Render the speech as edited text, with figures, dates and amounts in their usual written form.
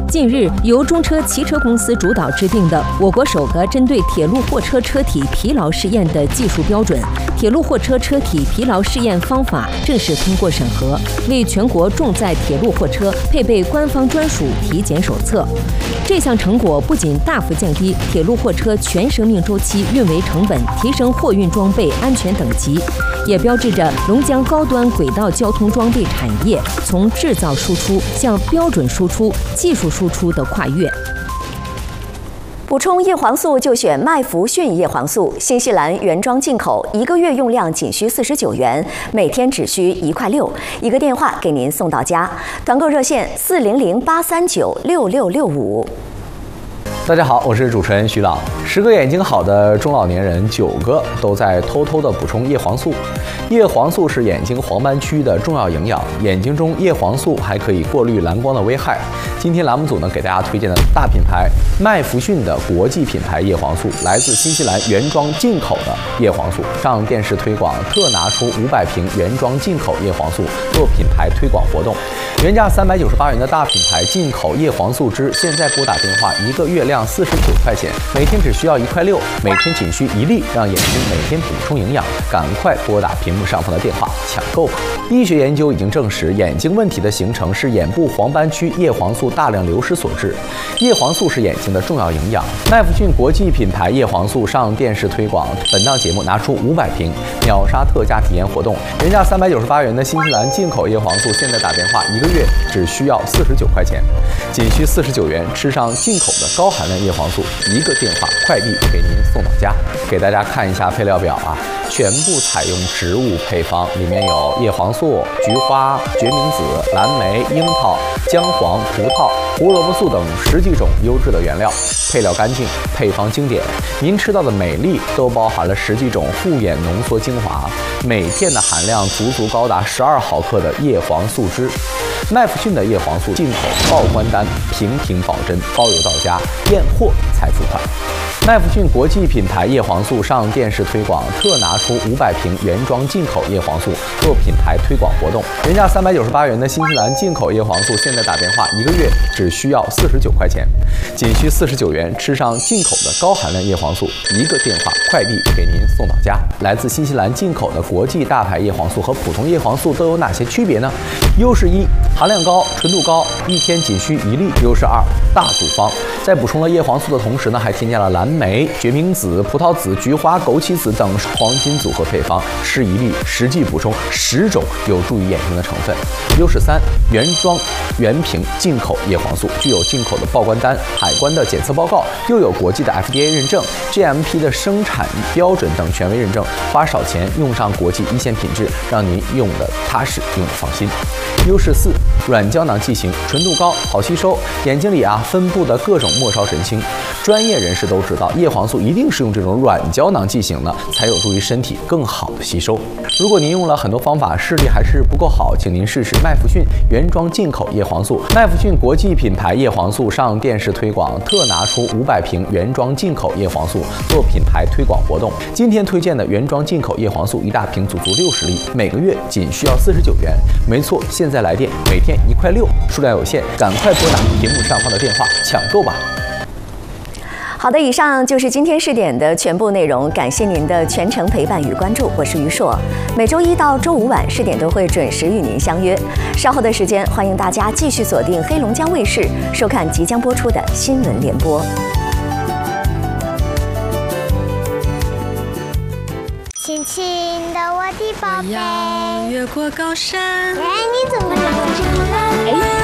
近日，由中车汽车公司主导制定的我国首个针对铁路货车车体疲劳试验的技术标准《铁路货车车体疲劳试验方法》正式通过审核，为全国重载铁路货车配备官方专属体检手册。这项成果不仅大幅降低铁路货车全生命周期运维成本，提升货运装备安全等级，也标志着龙江高端轨道交通装备产业从制造输出向标准输出、技术输出的跨越。 补充叶黄素就选麦福逊叶黄素，新西兰原装进口，1个月用量仅需49元，每天只需1块6，一个电话给您送到家。团购热线400-839-6665。 大家好，我是主持人徐朗。10个眼睛好的中老年人，9个都在偷偷的补充叶黄素。叶黄素是眼睛黄斑区的重要营养，眼睛中叶黄素还可以过滤蓝光的危害。今天栏目组呢给大家推荐的大品牌麦福逊的国际品牌叶黄素，来自新西兰原装进口的叶黄素，上电视推广特拿出500瓶原装进口叶黄素做品牌推广活动。原价398元的大品牌进口叶黄素汁，现在拨打电话1个月量49块钱，每天只需要1块6，每天仅需1粒，让眼睛每天补充营养。赶快拨打屏幕上方的电话抢购吧！医学研究已经证实，眼睛问题的形成是眼部黄斑区叶黄素大量流失所致。叶黄素是眼睛的重要营养。麦福逊国际品牌叶黄素上电视推广，本档节目拿出500瓶，秒杀特价体验活动。原价398元的新西兰进口叶黄素，现在打电话1个月只需要49块钱，仅需49元吃上进口的高含量叶黄素，一个电话快递给您送到家。给大家看一下配料表啊，全部采用植物配方，里面有叶黄素、菊花、决明子、蓝莓、樱桃、姜黄、葡萄、胡萝卜素等10几种优质的原料，配料干净，配方经典。您吃到的每粒都包含了10几种护眼浓缩精华，每片的含量足高达12毫克的叶黄素汁。麦福逊的叶黄素进口报关单，平平保真，包邮到家，验货才付款。麦福逊国际品牌叶黄素上电视推广，特拿出500瓶原装进口叶黄素做品牌推广活动。原价398元的新西兰进口叶黄素，现在打电话1个月只需要49块钱，仅需49元吃上进口的高含量叶黄素，一个电话快递给您送到家。来自新西兰进口的国际大牌叶黄素和普通叶黄素都有哪些区别呢？优势1，含量高，纯度高，一天仅需1粒。优势2，大组方，在补充了叶黄素的同时呢，还添加了蓝莓、决明子、葡萄籽、菊花、枸杞子等黄金组合配方，吃1粒实际补充10种有助于眼睛的成分。优势3，原装原瓶进口叶黄素，具有进口的报关单、海关的检测报告，又有国际的 FDA 认证、GMP 的生产标准等权威认证，花少钱用上国际1线品质，让您用的踏实，用的放心。优势4，软胶囊剂型，纯度高，好吸收，眼睛里分布的各种末梢神经，专业人士都知道，叶黄素一定是用这种软胶囊剂型的，才有助于身体更好的吸收。如果您用了很多方法，视力还是不够好，请您试试麦福逊原装进口叶黄素。麦福逊国际品牌叶黄素上电视推广，特拿出500瓶原装进口叶黄素做品牌推广活动。今天推荐的原装进口叶黄素1大瓶足60粒，每个月仅需要49元。没错，现在来电，每天1块6，数量有限，赶快拨打屏幕上方的电话抢购吧。 好的，以上就是今天视点的全部内容，感谢您的全程陪伴与关注，我是于硕。每周1到周5晚视点都会准时与您相约。稍后的时间，欢迎大家继续锁定黑龙江卫视，收看即将播出的新闻联播。 轻轻的我的宝贝， 越过高山。 哎，你怎么长这么蓝？